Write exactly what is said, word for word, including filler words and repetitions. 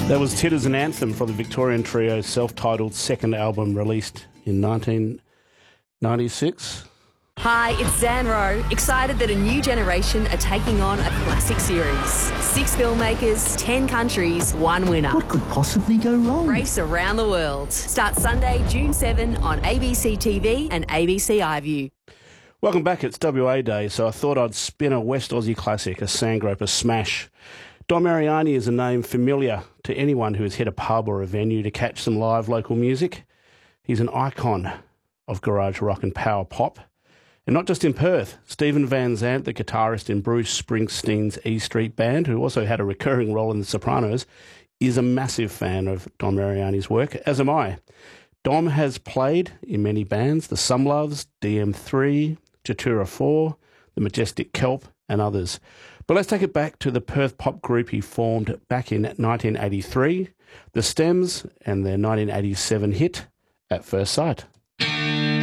That was Titters and Anthem from the Victorian Trio's self-titled second album released in nineteen ninety-six. Hi, it's Zan Rowe, excited that a new generation are taking on a classic series. Six filmmakers, ten countries, one winner. What could possibly go wrong? Race around the world. Starts Sunday, June seventh on A B C T V and A B C iView. Welcome back, it's W A Day, so I thought I'd spin a West Aussie classic, a Sandgroper smash. Dom Mariani is a name familiar to anyone who has hit a pub or a venue to catch some live local music. He's an icon of garage rock and power pop. And not just in Perth. Stephen Van Zandt, the guitarist in Bruce Springsteen's E Street Band, who also had a recurring role in The Sopranos, is a massive fan of Dom Mariani's work, as am I. Dom has played in many bands, the Sumloves, D M three, Jatura four, the Majestic Kelp, and others. But let's take it back to the Perth pop group he formed back in nineteen eighty-three, The Stems, and their nineteen eighty-seven hit, At First Sight.